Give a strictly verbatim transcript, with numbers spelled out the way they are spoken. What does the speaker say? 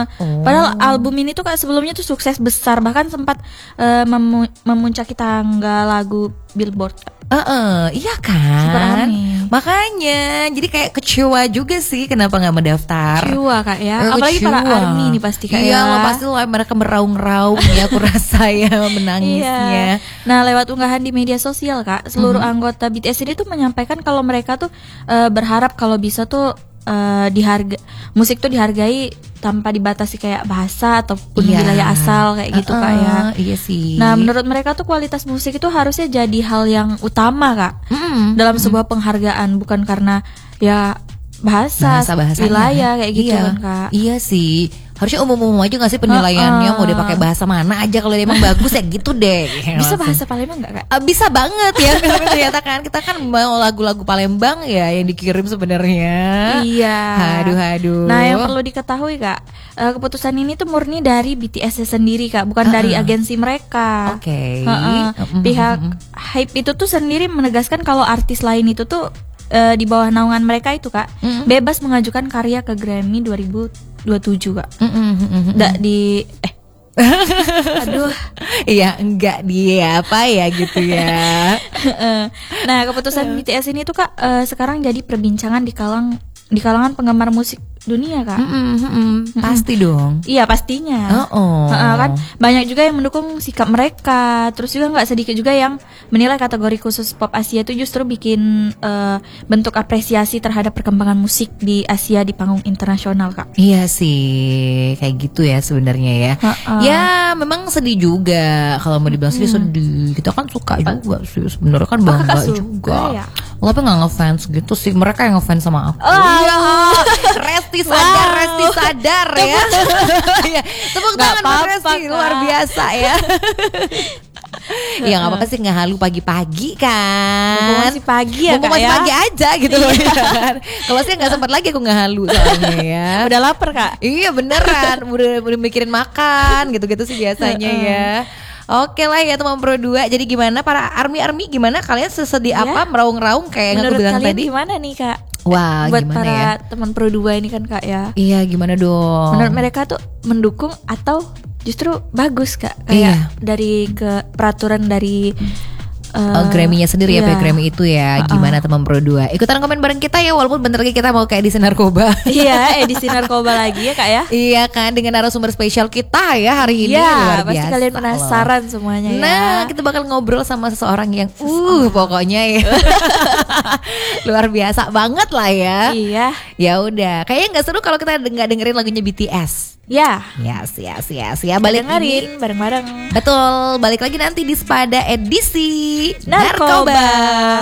Oh. Padahal album ini tuh Kak sebelumnya tuh sukses besar, bahkan sempat uh, memu- memuncaki tangga lagu Billboard. Uh, uh, iya kan, makanya jadi kayak kecewa juga sih kenapa nggak mendaftar. Kecewa Kak ya, uh, apalagi kecewa. para ARMY nih pasti Kak. Iya ya. lo pasti lo mereka meraung-raung ya, aku rasa ya menangisnya. Iya. Nah lewat unggahan di media sosial Kak, seluruh Mm-hmm. anggota B T S ini tuh menyampaikan kalau mereka tuh uh, berharap kalau bisa tuh uh, diharga musik tuh dihargai tanpa dibatasi kayak bahasa ataupun Iya. wilayah asal kayak gitu uh-uh, Kak ya. Iya sih. Nah menurut mereka tuh kualitas musik itu harusnya jadi hal yang utama Kak Mm-mm. dalam sebuah penghargaan, bukan karena ya bahasa, bahasa wilayah kayak gitu iya. kan Kak. Iya sih. Harusnya umum-umum aja gak sih penilaiannya, Uh-uh. mau dia pakai bahasa mana aja, kalau dia emang bagus ya gitu deh. Bisa bahasa Palembang nggak Kak? Uh, bisa banget ya. Tapi ternyata kan kita kan mau lagu-lagu Palembang ya yang dikirim sebenarnya. Iya. Aduh aduh. Nah yang perlu diketahui Kak, uh, keputusan ini tuh murni dari B T S sendiri Kak, bukan Uh-uh. dari agensi mereka. Oke. Okay. Uh-uh. Pihak Hype itu tuh sendiri menegaskan kalau artis lain itu tuh uh, di bawah naungan mereka itu Kak, Mm-mm. bebas mengajukan karya ke Grammy dua ribu dua puluh tujuh Kak. Mm-mm. Nggak di eh aduh. Iya enggak dia apa ya gitu ya. Nah keputusan B T S ini tuh Kak uh, sekarang jadi perbincangan di kalang di kalangan penggemar musik dunia Kak. Mm-mm, mm-mm. Pasti dong. Iya pastinya. Oh, oh. Uh, kan banyak juga yang mendukung sikap mereka. Terus juga nggak sedikit juga yang menilai kategori khusus pop Asia itu justru bikin uh, bentuk apresiasi terhadap perkembangan musik di Asia di panggung internasional Kak. Iya sih, kayak gitu ya sebenarnya ya. Uh-uh. Ya memang sedih juga kalau mau dibilang sedih sedih. Kita kan suka juga sih sebenarnya kan bangga Kakak suka juga. ya? Tapi nggak ngefans gitu sih. Mereka yang ngefans sama aku. Oh, Iya. Resti sadar, wow. Resti sadar ya. Iya. Tepuk Nggak tangan buat apa-apa, Resti, Kak. luar biasa ya. Ya nggak apa-apa sih, nggak halu pagi-pagi kan. Mumpung masih pagi ya Mumpung Kak masih ya. pagi aja gitu loh ya kan. Kalau saya nggak sempat lagi aku nggak halu soalnya ya. Udah lapar Kak. Iya beneran, udah, udah mikirin makan gitu-gitu sih biasanya ya. Oke lah ya teman Pro dua. Jadi gimana para army-army, gimana kalian sesedih Iya. apa meraung-raung kayak yang aku Menurut bilang kalian tadi? gimana nih Kak? Wah Buat gimana para ya? teman Pro dua ini kan Kak ya. Iya gimana dong? Menurut mereka tuh mendukung atau justru bagus Kak? Iya. Kayak dari ke peraturan dari Uh, uh, Grammy-nya sendiri ya, iya. Grammy itu ya. Uh-uh. Gimana teman Pro dua? Ikutan komen bareng kita ya, walaupun bentar lagi kita mau kayak edisi narkoba. Iya, edisi narkoba lagi ya Kak ya. Iya kan, dengan narasumber spesial kita ya hari ini. Iya, luar pasti biasa kalian loh. penasaran semuanya ya. Nah, kita bakal ngobrol sama seseorang yang uh pokoknya ya luar biasa banget lah ya. Iya. Ya udah, kayaknya nggak seru kalau kita nggak dengerin lagunya B T S. Ya. Yes, yes, yes. Ya balik ini. dengerin bareng-bareng. Betul, balik lagi nanti di Spada edisi Narkoba.